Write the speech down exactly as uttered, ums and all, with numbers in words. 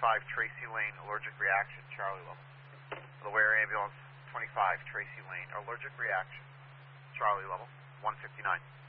twenty-five, Tracy Lane, allergic reaction, Charlie level. Delaware Ambulance twenty-five, Tracy Lane, allergic reaction, Charlie level, one fifty-nine.